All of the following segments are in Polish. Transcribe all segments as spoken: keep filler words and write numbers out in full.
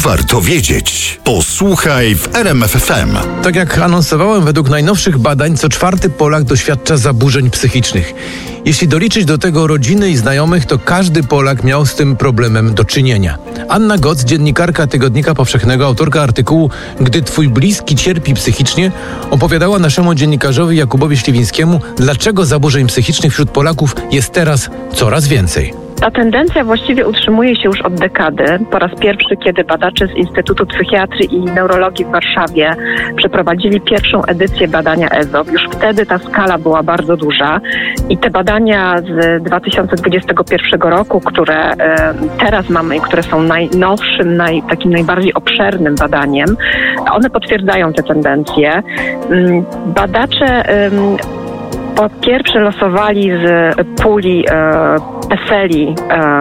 warto wiedzieć. Posłuchaj w R M F F M. Tak jak anonsowałem, według najnowszych badań co czwarty Polak doświadcza zaburzeń psychicznych. Jeśli doliczyć do tego rodziny i znajomych, to każdy Polak miał z tym problemem do czynienia. Anna Goc, dziennikarka Tygodnika Powszechnego, autorka artykułu „Gdy twój bliski cierpi psychicznie”, opowiadała naszemu dziennikarzowi Jakubowi Śliwińskiemu, dlaczego zaburzeń psychicznych wśród Polaków jest teraz coraz więcej. Ta tendencja właściwie utrzymuje się już od dekady. Po raz pierwszy, kiedy badacze z Instytutu Psychiatrii i Neurologii w Warszawie przeprowadzili pierwszą edycję badania E Z O P. Już wtedy ta skala była bardzo duża i te badania z dwa tysiące dwudziestego pierwszego roku, które e, teraz mamy i które są najnowszym, naj, takim najbardziej obszernym badaniem, one potwierdzają te tendencje. Badacze e, po pierwsze losowali z puli e, PESEL-i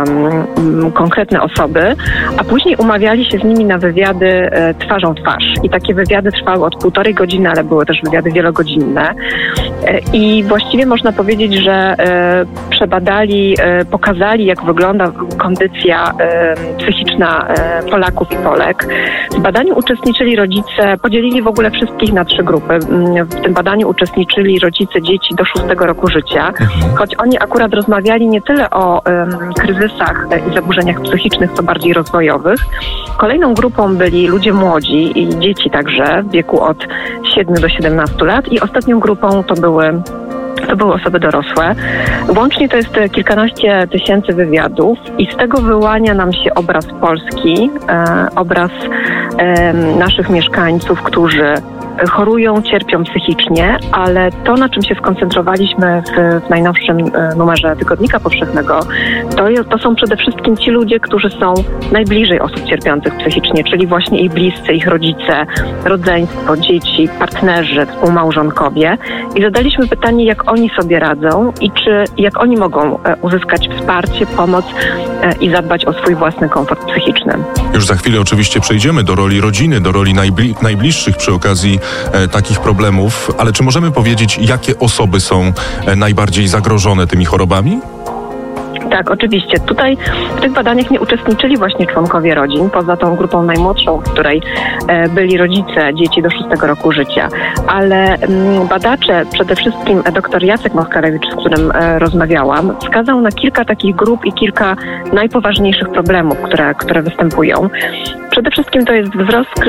um, konkretne osoby, a później umawiali się z nimi na wywiady e, twarzą w twarz. I takie wywiady trwały od półtorej godziny, ale były też wywiady wielogodzinne. E, I właściwie można powiedzieć, że e, przebadali, e, pokazali, jak wygląda kondycja e, psychiczna e, Polaków i Polek. W badaniu uczestniczyli rodzice, podzielili w ogóle wszystkich na trzy grupy. W tym badaniu uczestniczyli rodzice dzieci do szóstego roku życia, choć oni akurat rozmawiali nie tyle o um, kryzysach i zaburzeniach psychicznych, co bardziej rozwojowych. Kolejną grupą byli ludzie młodzi i dzieci także w wieku od siedmiu do siedemnastu lat i ostatnią grupą to były To były osoby dorosłe. Łącznie to jest kilkanaście tysięcy wywiadów i z tego wyłania nam się obraz Polski, e, obraz e, naszych mieszkańców, którzy chorują, cierpią psychicznie, ale to, na czym się skoncentrowaliśmy w, w najnowszym e, numerze Tygodnika Powszechnego, to, to są przede wszystkim ci ludzie, którzy są najbliżej osób cierpiących psychicznie, czyli właśnie ich bliscy, ich rodzice, rodzeństwo, dzieci, partnerzy, współmałżonkowie. I zadaliśmy pytanie, jak oni sobie radzą i czy jak oni mogą e, uzyskać wsparcie, pomoc e, i zadbać o swój własny komfort psychiczny. Już za chwilę oczywiście przejdziemy do roli rodziny, do roli najbli- najbliższych przy okazji e, takich problemów, ale czy możemy powiedzieć, jakie osoby są e, najbardziej zagrożone tymi chorobami? Tak, oczywiście. Tutaj w tych badaniach nie uczestniczyli właśnie członkowie rodzin, poza tą grupą najmłodszą, w której e, byli rodzice dzieci do szóstego roku życia. Ale m, badacze, przede wszystkim dr Jacek Moskarewicz, z którym e, rozmawiałam, wskazał na kilka takich grup i kilka najpoważniejszych problemów, które, które występują. Przede wszystkim to jest wzrost